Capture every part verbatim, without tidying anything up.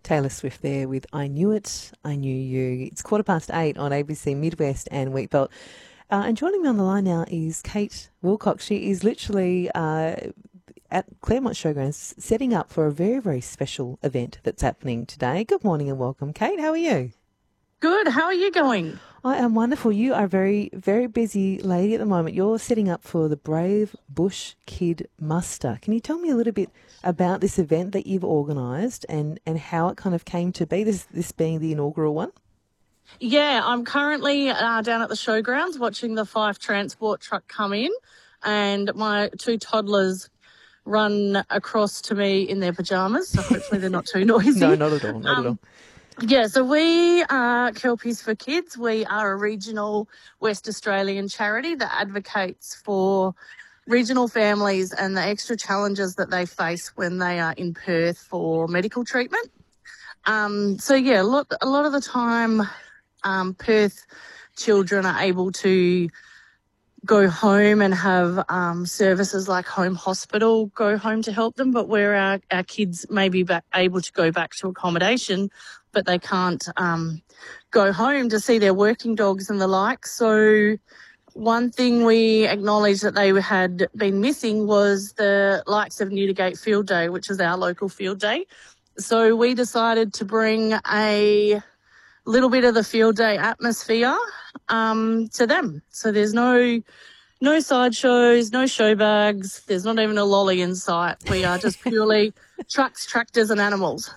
Taylor Swift there with I Knew It, I Knew You. It's quarter past eight on A B C Midwest and Wheatbelt. Uh, and joining me on the line now is Kate Wilcox. She is literally uh, at Claremont Showgrounds setting up for a very, very special event that's happening today. Good morning and welcome, Kate. How are you? Good. How are you going? I am wonderful. You are a very, very busy lady at the moment. You're setting up for the Brave Bush Kid Muster. Can you tell me a little bit about this event that you've organised and, and how it kind of came to be, this, this being the inaugural one? Yeah, I'm currently uh, down at the showgrounds watching the Fife Transport truck come in, and my two toddlers run across to me in their pyjamas, so hopefully they're not too noisy. No, not at all, not um, at all. Yeah, so we are Kelpies for Kids. We are a regional West Australian charity that advocates for regional families and the extra challenges that they face when they are in Perth for medical treatment. Um, so, yeah, a lot, a lot of the time um, Perth children are able to go home and have um, services like home hospital go home to help them, but where our, our kids may be back, able to go back to accommodation, but they can't um, go home to see their working dogs and the like. So one thing we acknowledged that they had been missing was the likes of Newdigate Field Day, which is our local field day. So we decided to bring a little bit of the field day atmosphere um, to them. So there's no no sideshows, no show bags. There's not even a lolly in sight. We are just purely trucks, tractors and animals.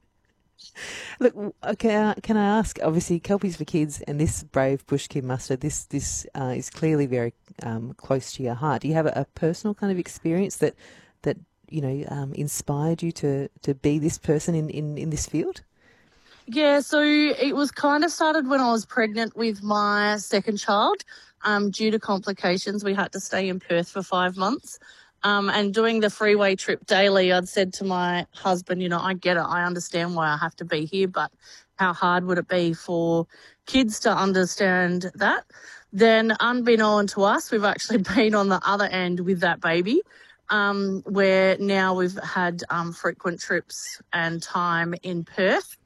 Look, okay, uh, can I ask, obviously, Kelpies for Kids and this Brave Bush Kid Muster, this this uh, is clearly very um, close to your heart. Do you have a, a personal kind of experience that, that you know, um, inspired you to, to be this person in, in, in this field? Yeah, so it was kind of started when I was pregnant with my second child. Um, due to complications, we had to stay in Perth for five months. Um, and doing the freeway trip daily, I'd said to my husband, you know, I get it. I understand why I have to be here, but how hard would it be for kids to understand that? Then unbeknown to us, we've actually been on the other end with that baby, um, where now we've had um, frequent trips and time in Perth.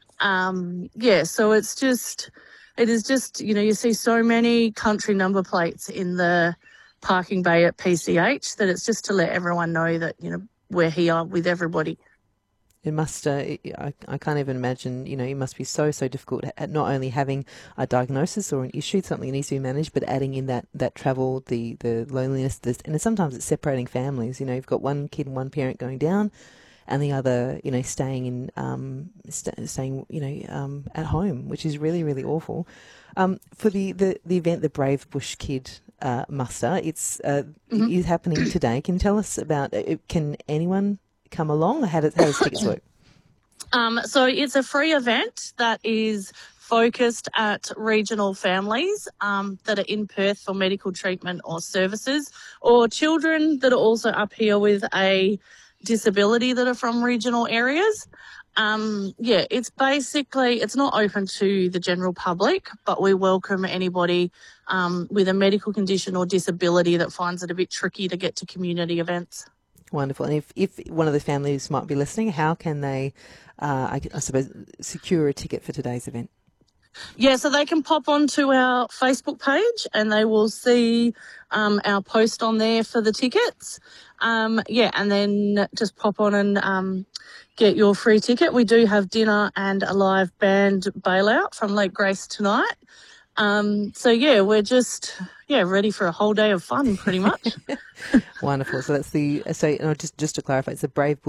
Um, yeah, so it's just, it is just, you know, you see so many country number plates in the parking bay at P C H that it's just to let everyone know that, you know, we're here with everybody. It must, uh, I, I can't even imagine, you know, it must be so, so difficult at not only having a diagnosis or an issue, something that needs to be managed, but adding in that, that travel, the, the loneliness, the, and sometimes it's separating families. You know, you've got one kid and one parent going down, and the other, you know, staying in, um, st- staying, you know, um, at home, which is really, really awful. Um, for the, the, the event, the Brave Bush Kid uh, Muster, it's uh, mm-hmm. it is happening today. Can you tell us about it? Can anyone come along? How does, how does tickets work? Um, so it's a free event that is focused at regional families um, that are in Perth for medical treatment or services, or children that are also up here with a disability that are from regional areas. Um, yeah, it's basically, it's not open to the general public, but we welcome anybody um, with a medical condition or disability that finds it a bit tricky to get to community events. Wonderful. And if, if one of the families might be listening, how can they, uh, I, I suppose, secure a ticket for today's event? Yeah, so they can pop onto our Facebook page and they will see um, our post on there for the tickets. Um, yeah, and then just pop on and um, get your free ticket. We do have dinner and a live band bailout from Lake Grace tonight. Um, so, yeah, we're just, yeah, ready for a whole day of fun, pretty much. Wonderful. So that's the, so uh, just, just to clarify, it's the Brave